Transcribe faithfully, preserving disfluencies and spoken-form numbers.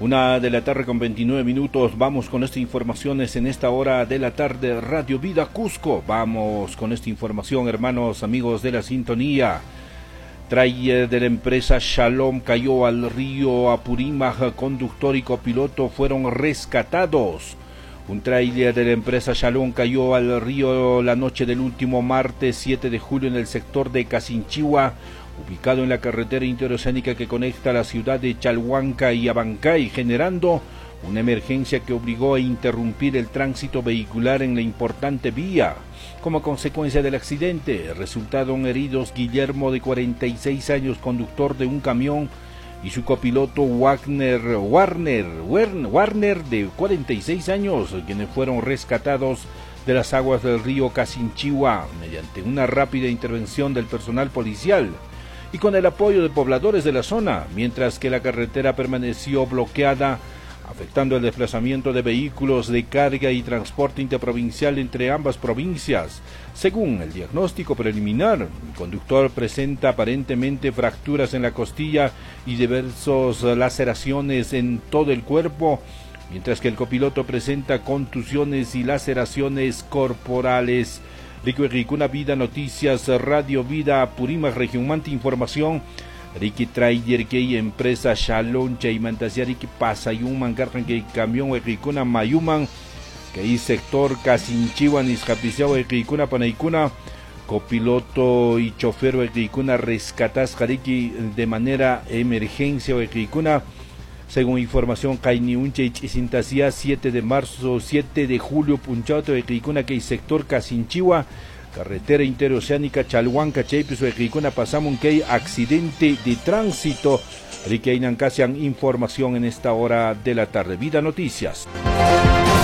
Una de la tarde con veintinueve minutos, vamos con estas informaciones en esta hora de la tarde, Radio Vida Cusco. Vamos con esta información, hermanos, amigos de la sintonía. Tráiler de la empresa Shalom cayó al río Apurímac, conductor y copiloto fueron rescatados. Un tráiler de la empresa Shalom cayó al río la noche del último martes siete de julio en el sector de Casinchihua, ubicado en la carretera interoceánica que conecta la ciudad de Chalhuanca y Abancay, generando una emergencia que obligó a interrumpir el tránsito vehicular en la importante vía. Como consecuencia del accidente, resultaron heridos Guillermo, de cuarenta y seis años, conductor de un camión, y su copiloto Wagner, Warner, Warner, de cuarenta y seis años, quienes fueron rescatados de las aguas del río Casinchihua mediante una rápida intervención del personal policial y con el apoyo de pobladores de la zona, mientras que la carretera permaneció bloqueada, afectando el desplazamiento de vehículos de carga y transporte interprovincial entre ambas provincias. Según el diagnóstico preliminar, el conductor presenta aparentemente fracturas en la costilla y diversas laceraciones en todo el cuerpo, mientras que el copiloto presenta contusiones y laceraciones corporales. Rico Ricuna Vida Noticias, Radio Vida Apurímac, Región Manta, información. Ricky Trailer que empresa Shalom Chaymantasia Ricky pasa y un mancarjan que camión Ricuna Mayuman que hay sector Casinchihua Niscapiciao Ricuna Panaicuna, copiloto y chofer Ricuna rescatas Ricky de manera emergencia Ricuna. Según información, Cainiunche y Sintasia, siete de marzo, siete de julio, Punchato, Ricuna, que hay sector Casinchihua, carretera interoceánica Chalhuanca, Chaypis, Ricuna, pasamos que hay accidente de tránsito. Riqueinan Casian, información en esta hora de la tarde. Vida Noticias.